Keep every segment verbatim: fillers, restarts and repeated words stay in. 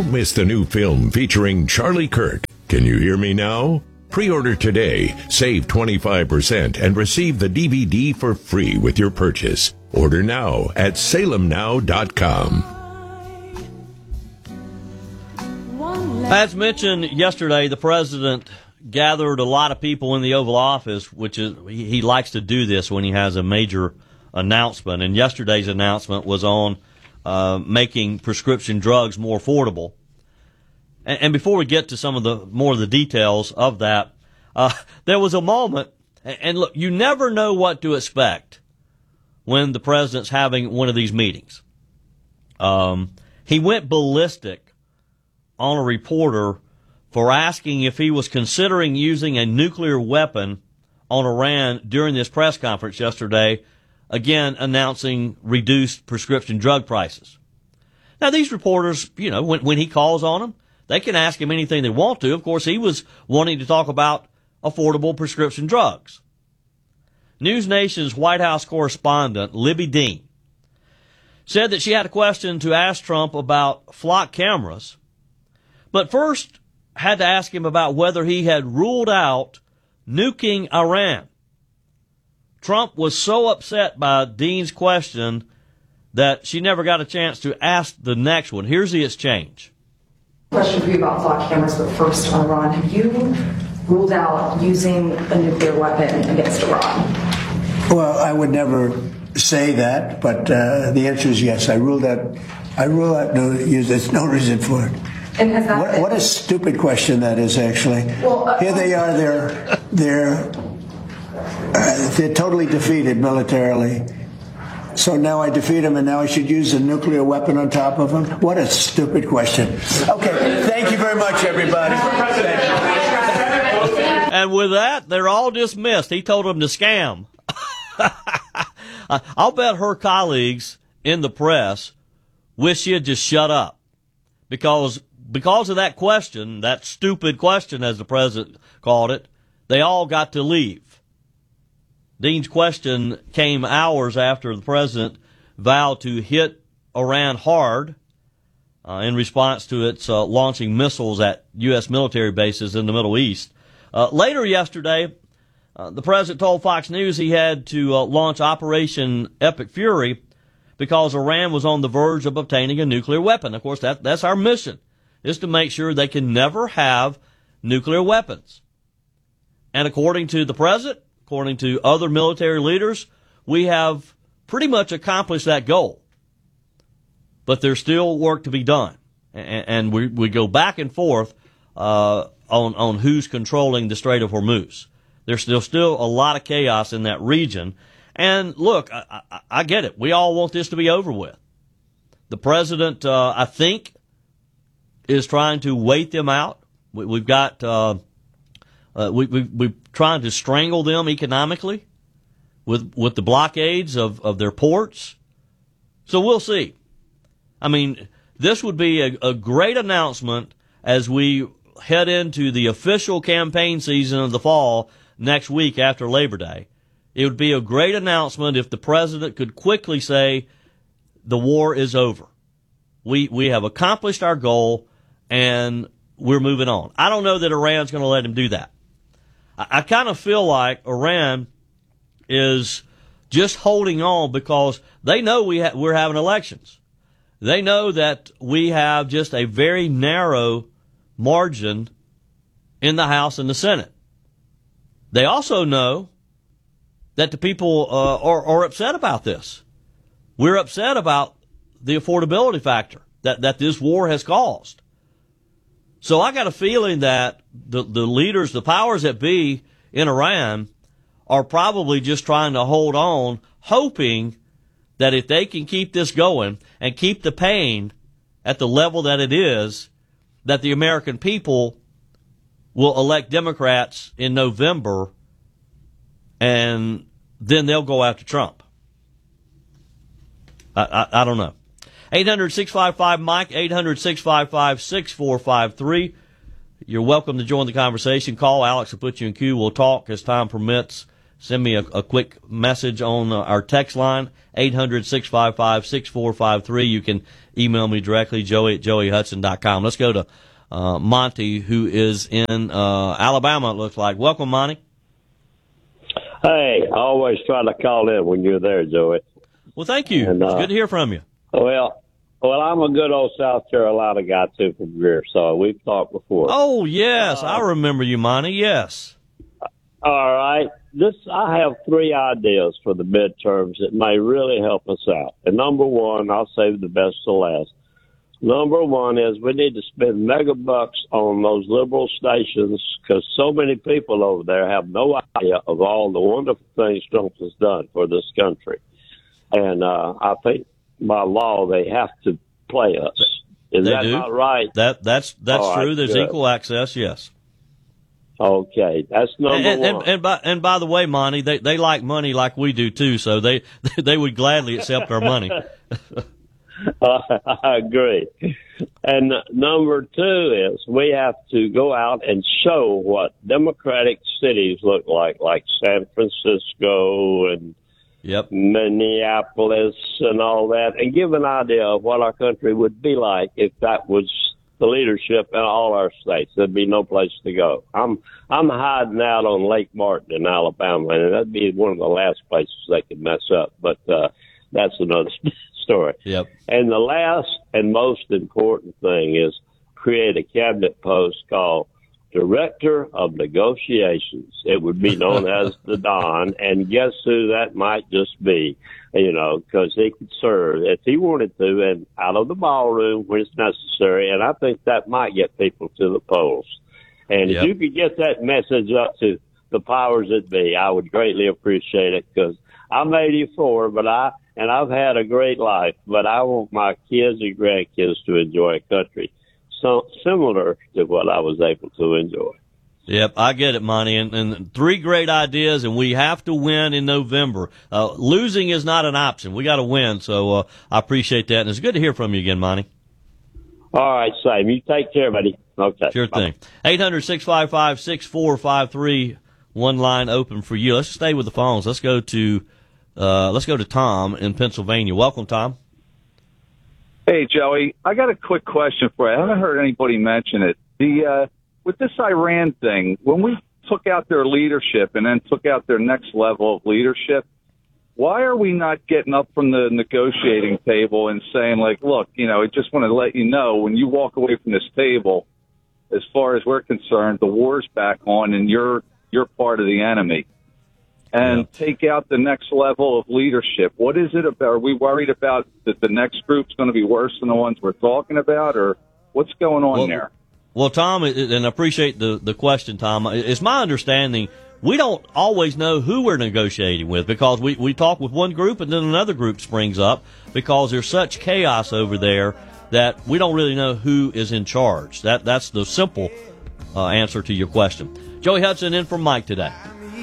Don't miss the new film featuring Charlie Kirk. Can you hear me now? Pre-order today, save twenty-five percent, and receive the D V D for free with your purchase. Order now at salem now dot com. As mentioned yesterday, the president gathered a lot of people in the Oval Office, which is he, he likes to do this when he has a major announcement. And yesterday's announcement was on uh, making prescription drugs more affordable. And, and before we get to some of the more of the details of that, uh, there was a moment, and, and look, you never know what to expect when the president's having one of these meetings. Um, he went ballistic on a reporter for asking if he was considering using a nuclear weapon on Iran during this press conference yesterday, again announcing reduced prescription drug prices. Now, these reporters, you know, when, when he calls on them, they can ask him anything they want to. Of course, he was wanting to talk about affordable prescription drugs. News Nation's White House correspondent, Libby Dean, said that she had a question to ask Trump about flock cameras, but first had to ask him about whether he had ruled out nuking Iran. Trump was so upset by Dean's question that she never got a chance to ask the next one. Here's the exchange. Question for you about flock cameras, but first on Iran. Have you ruled out using a nuclear weapon against Iran? Well, I would never say that, but uh, the answer is yes. I ruled out. I rule out no use. There's no reason for it. And has that what, been- what a stupid question that is, actually. Well, uh, Here they are. They're they're uh, they're totally defeated militarily. So now I defeat them, and now I should use a nuclear weapon on top of them? What a stupid question. Okay, thank you very much, everybody. And with that, they're all dismissed. He told them to scam. I'll bet her colleagues in the press wish she had just shut up. Because because of that question, that stupid question, as the president called it, they all got to leave. Dean's question came hours after the president vowed to hit Iran hard uh, in response to its uh, launching missiles at U S military bases in the Middle East. Uh, later yesterday, uh, the president told Fox News he had to uh, launch Operation Epic Fury because Iran was on the verge of obtaining a nuclear weapon. Of course, that that's our mission, is to make sure they can never have nuclear weapons. And according to the president, according to other military leaders, we have pretty much accomplished that goal. But there's still work to be done. And, and we, we go back and forth uh, on, on who's controlling the Strait of Hormuz. There's still, still a lot of chaos in that region. And look, I, I, I get it. We all want this to be over with. The president, uh, I think, is trying to wait them out. We, we've got... Uh, Uh, we, we, we're trying to strangle them economically with with the blockades of, of their ports. So we'll see. I mean, this would be a, a great announcement as we head into the official campaign season of the fall next week after Labor Day. It would be a great announcement if the president could quickly say the war is over. We we have accomplished our goal and we're moving on. I don't know that Iran's going to let him do that. I kind of feel like Iran is just holding on because they know we ha- we're having elections. They know that we have just a very narrow margin in the House and the Senate. They also know that the people uh, are, are upset about this. We're upset about the affordability factor that, that this war has caused. So I got a feeling that the, the leaders, the powers that be in Iran, are probably just trying to hold on, hoping that if they can keep this going and keep the pain at the level that it is, that the American people will elect Democrats in November, and then they'll go after Trump. I, I, I don't know. eight hundred, six five five, Mike, eight hundred, six five five, six four five three. You're welcome to join the conversation. Call Alex will put you in queue. We'll talk as time permits. send me a, a quick message on uh, our text line, eight hundred, six five five, six four five three. You can email me directly, joey at joey hudson dot com. Let's go to uh, Monty, who is in uh, Alabama, it looks like. Welcome, Monty. Hey, I always try to call in when you're there, Joey. Well, thank you. And, uh, it's good to hear from you. Well, well, I'm a good old South Carolina guy, too, from Greer, so we've talked before. Oh, yes. Uh, I remember you, Monty. Yes. All right. This I have three ideas for the midterms that may really help us out. And number one, I'll save the best to last. Number one is we need to spend mega bucks on those liberal stations because so many people over there have no idea of all the wonderful things Trump has done for this country. And uh, I think by law they have to play us. Is They that do. not right? That that's that's All true. right, There's good. equal access. Yes. Okay, that's number And, and, one. and by and by the way, Monty, they they like money like we do too. So they they would gladly accept our money. I agree. And number two is we have to go out and show what democratic cities look like, like San Francisco and Yep. Minneapolis and all that, and give an idea of what our country would be like if that was the leadership in all our states. There'd be no place to go. I'm I'm hiding out on Lake Martin in Alabama, and that'd be one of the last places they could mess up. But uh, that's another story. Yep. And the last and most important thing is create a cabinet post called Director of Negotiations. It would be known as the Don, and guess who that might just be, you know, because he could serve if he wanted to and out of the ballroom when it's necessary, and I think that might get people to the polls. And Yep. if you could get that message up to the powers that be, I would greatly appreciate it because I'm eighty-four, but I, and I've had a great life, but I want my kids and grandkids to enjoy a country so similar to what I was able to enjoy. Yep, I get it, Monty. And, and three great ideas, and we have to win in November. Uh, losing is not an option. We got to win. So uh, I appreciate that, and it's good to hear from you again, Monty. All right, same. You take care, buddy. Okay. Sure thing. eight hundred, six five five, six four five three. One line open for you. Let's stay with the phones. Let's go to uh, let's go to Tom in Pennsylvania. Welcome, Tom. Hey, Joey, I got a quick question for you. I haven't heard anybody mention it. The uh, with this Iran thing, when we took out their leadership and then took out their next level of leadership, why are we not getting up from the negotiating table and saying, like, look, you know, I just want to let you know when you walk away from this table, as far as we're concerned, the war's back on and you're you're part of the enemy. And Yeah. take out the next level of leadership. What is it about? Are we worried about that the next group's going to be worse than the ones we're talking about, or what's going on Well, there? Well, Tom, and I appreciate the, the question, Tom. It's my understanding we don't always know who we're negotiating with because we, we talk with one group and then another group springs up because there's such chaos over there that we don't really know who is in charge. That That's the simple uh, answer to your question. Joey Hudson in for Mike today.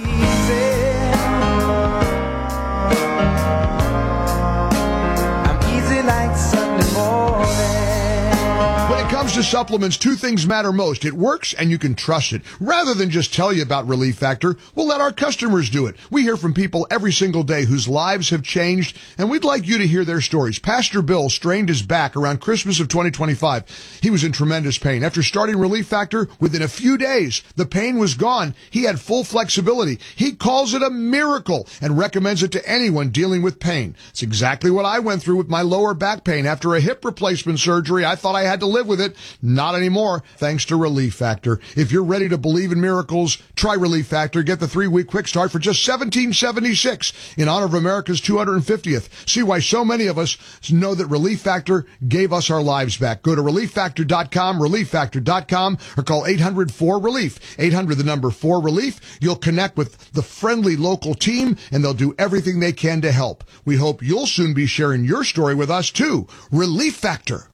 When it comes to supplements, two things matter most. It works and you can trust it. Rather than just tell you about Relief Factor, we'll let our customers do it. We hear from people every single day whose lives have changed, and we'd like you to hear their stories. Pastor Bill strained his back around Christmas of twenty twenty-five. He was in tremendous pain. After starting Relief Factor, within a few days, the pain was gone. He had full flexibility. He calls it a miracle and recommends it to anyone dealing with pain. It's exactly what I went through with my lower back pain. After a hip replacement surgery, I thought I had to live with it. Not anymore, thanks to Relief Factor. If you're ready to believe in miracles, try Relief Factor. Get the three-week quick start for just seventeen seventy-six in honor of America's two hundred fiftieth. See why so many of us know that Relief Factor gave us our lives back. Go to relief factor dot com, relief factor dot com, or call eight hundred four relief. eight hundred, the number four relief. You'll connect with the friendly local team, and they'll do everything they can to help. We hope you'll soon be sharing your story with us, too. Relief Factor.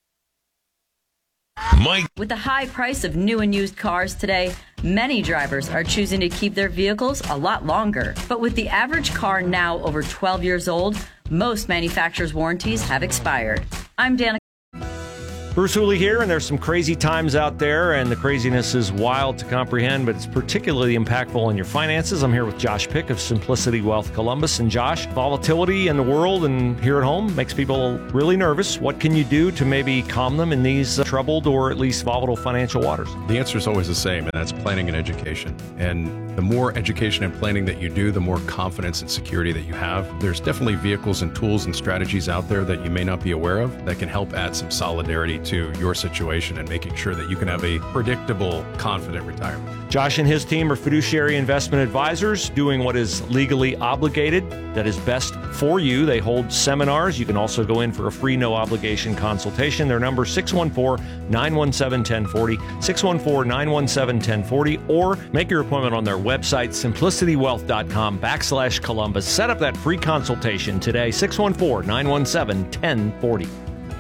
Mike. With the high price of new and used cars today, many drivers are choosing to keep their vehicles a lot longer. But with the average car now over twelve years old, most manufacturers' warranties have expired. I'm Danica. Bruce Hooley here, and there's some crazy times out there, and the craziness is wild to comprehend, but it's particularly impactful on your finances. I'm here with Josh Pick of Simplicity Wealth Columbus. And Josh, volatility in the world and here at home makes people really nervous. What can you do to maybe calm them in these uh, troubled or at least volatile financial waters? The answer is always the same, and that's planning and education. And the more education and planning that you do, the more confidence and security that you have. There's definitely vehicles and tools and strategies out there that you may not be aware of that can help add some solidarity to your situation and making sure that you can have a predictable, confident retirement. Josh and his team are fiduciary investment advisors doing what is legally obligated, that is best for you. They hold seminars. You can also go in for a free, no-obligation consultation. Their number is six one four, nine one seven, one zero four zero, six one four, nine one seven, one zero four zero, or make your appointment on their website, simplicitywealth.com backslash Columbus. Set up that free consultation today, six one four, nine one seven, one zero four zero.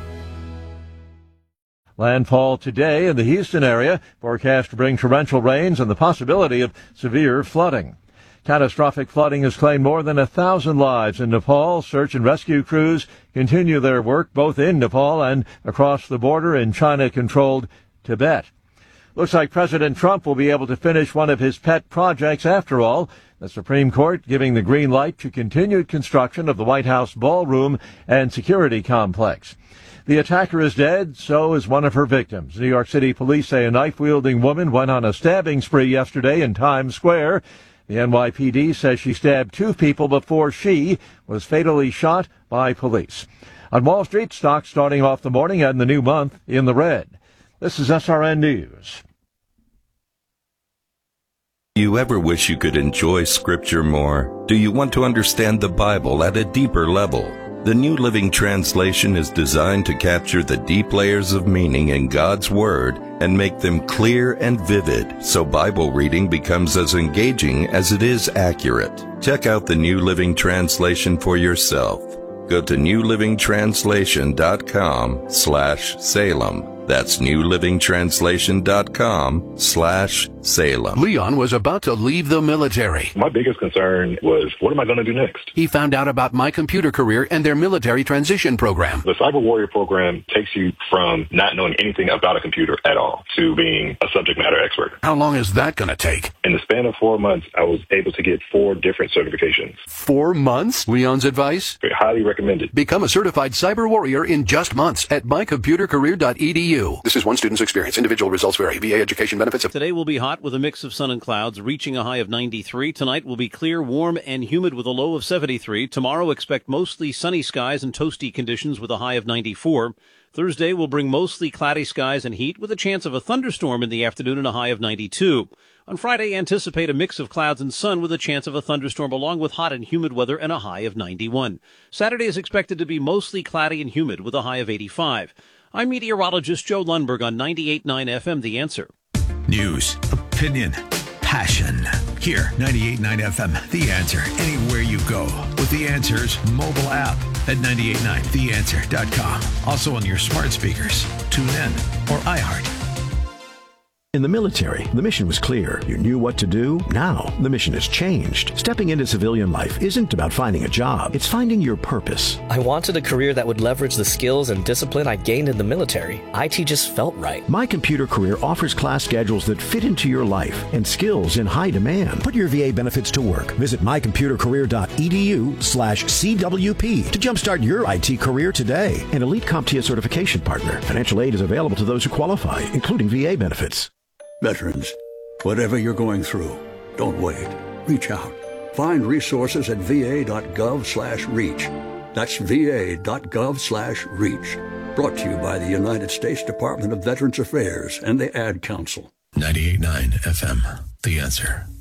Landfall today in the Houston area, forecast to bring torrential rains and the possibility of severe flooding. Catastrophic flooding has claimed more than a thousand lives in Nepal. Search and rescue crews continue their work both in Nepal and across the border in China-controlled Tibet. Looks like President Trump will be able to finish one of his pet projects after all. The Supreme Court giving the green light to continued construction of the White House ballroom and security complex. The attacker is dead, so is one of her victims. New York City police say a knife-wielding woman went on a stabbing spree yesterday in Times Square. The N Y P D says she stabbed two people before she was fatally shot by police. On Wall Street, stocks starting off the morning and the new month in the red. This is S R N News. Do you ever wish you could enjoy Scripture more? Do you want to understand the Bible at a deeper level? The New Living Translation is designed to capture the deep layers of meaning in God's Word and make them clear and vivid, so Bible reading becomes as engaging as it is accurate. Check out the New Living Translation for yourself. Go to new living translation dot com slash Salem. That's new living translation dot com slash Salem. Leon was about to leave the military. My biggest concern was, what am I going to do next? He found out about My Computer Career and their military transition program. The Cyber Warrior program takes you from not knowing anything about a computer at all to being a subject matter expert. How long is that going to take? In the span of four months, I was able to get four different certifications. Four months? Leon's advice? Highly recommended. Become a certified cyber warrior in just months at my computer career dot e d u. This is one student's experience. Individual results vary. V A education benefits. Today will be hot with a mix of sun and clouds, reaching a high of ninety-three. Tonight will be clear, warm, and humid with a low of seventy-three. Tomorrow, expect mostly sunny skies and toasty conditions with a high of ninety-four. Thursday will bring mostly cloudy skies and heat with a chance of a thunderstorm in the afternoon and a high of ninety-two. On Friday, anticipate a mix of clouds and sun with a chance of a thunderstorm along with hot and humid weather and a high of ninety-one. Saturday is expected to be mostly cloudy and humid with a high of eighty-five. I'm meteorologist Joe Lundberg on ninety-eight point nine F M, The Answer. News, opinion, passion. Here, ninety-eight point nine F M, The Answer. Anywhere you go with The Answer's mobile app at ninety-eight point nine the answer dot com. Also on your smart speakers, tune in, or iHeart. In the military, the mission was clear. You knew what to do. Now, the mission has changed. Stepping into civilian life isn't about finding a job. It's finding your purpose. I wanted a career that would leverage the skills and discipline I gained in the military. I T just felt right. My Computer Career offers class schedules that fit into your life and skills in high demand. Put your V A benefits to work. Visit my computer career dot e d u slash C W P to jumpstart your I T career today. An elite CompTIA certification partner. Financial aid is available to those who qualify, including V A benefits. Veterans, whatever you're going through, don't wait. Reach out. Find resources at v a dot gov slash reach. That's v a dot gov slash reach. Brought to you by the United States Department of Veterans Affairs and the Ad Council. ninety-eight point nine F M, The Answer.